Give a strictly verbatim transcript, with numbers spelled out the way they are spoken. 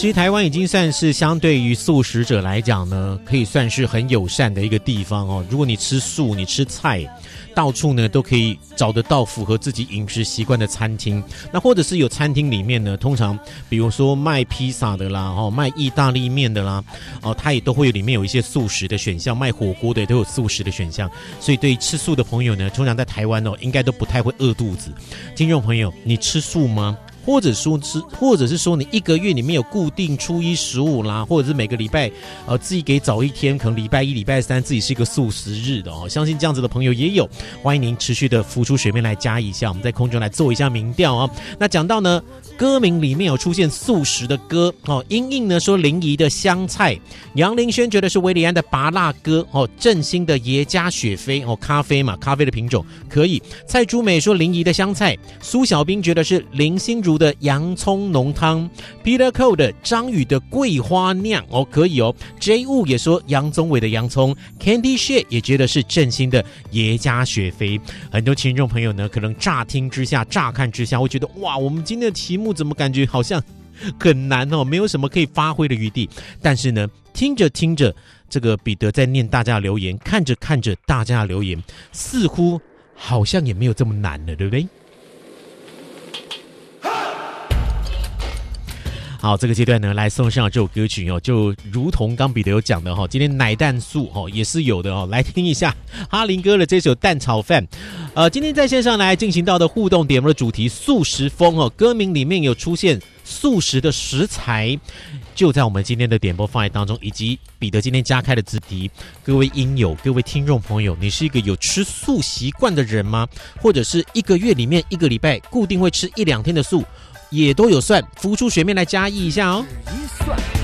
其实台湾已经算是相对于素食者来讲呢，可以算是很友善的一个地方哦。如果你吃素，你吃菜，到处呢都可以找得到符合自己饮食习惯的餐厅。那或者是有餐厅里面呢，通常比如说卖披萨的啦，哦，卖意大利面的啦，哦，它也都会有里面有一些素食的选项，卖火锅的也都有素食的选项。所以对于吃素的朋友呢，通常在台湾哦，应该都不太会饿肚子。听众朋友，你吃素吗？或者说是，或者是说你一个月里面有固定初一十五啦，或者是每个礼拜呃自己给找一天，可能礼拜一、礼拜三自己是一个素食日的哦。相信这样子的朋友也有，欢迎您持续的浮出水面来加一下，我们在空中来做一下民调啊。那讲到呢，歌名里面有出现素食的歌哦，英英呢说林怡的香菜，杨林轩觉得是维里安的拔辣歌哦，振兴的耶加雪菲哦，咖啡嘛，咖啡的品种可以。蔡珠美说林怡的香菜，苏小兵觉得是林心如的洋葱浓汤 ，Peter Cole 的张宇的桂花酿哦，可以哦。J 雾也说杨宗纬的洋葱 ，Candy Shea 也觉得是振兴的耶加雪菲。很多听众朋友呢，可能乍听之下、乍看之下会觉得哇，我们今天的题目怎么感觉好像很难哦，没有什么可以发挥的余地。但是呢，听着听着，这个彼得在念大家的留言，看着看着大家的留言，似乎好像也没有这么难了，对不对？好，这个阶段呢，来送上这首歌曲哦，就如同刚彼得有讲的哈，今天奶蛋素哦也是有的哦，来听一下哈林哥的这首蛋炒饭。呃，今天在线上来进行到的互动点播的主题素食风哦，歌名里面有出现素食的食材，就在我们今天的点播范围当中，以及彼得今天加开的子题。各位音友，各位听众朋友，你是一个有吃素习惯的人吗？或者是一个月里面一个礼拜固定会吃一两天的素？也都有算，浮出水面来加一一下哦。